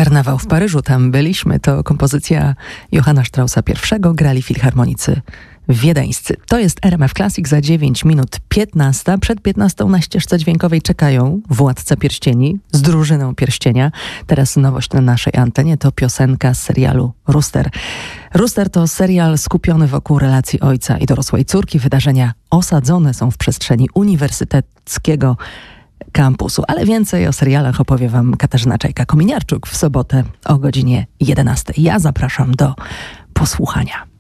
Karnawał w Paryżu, tam byliśmy. To kompozycja Johanna Straussa I. Grali filharmonicy wiedeńscy. To jest RMF Classic za 9 minut 15. Przed 15 na ścieżce dźwiękowej czekają Władca Pierścieni z drużyną Pierścienia. Teraz nowość na naszej antenie to piosenka z serialu Rooster. Rooster to serial skupiony wokół relacji ojca i dorosłej córki. Wydarzenia osadzone są w przestrzeni uniwersyteckiego kampusu. Ale więcej o serialach opowie wam Katarzyna Czajka-Kominiarczuk w sobotę o godzinie 11. Ja zapraszam do posłuchania.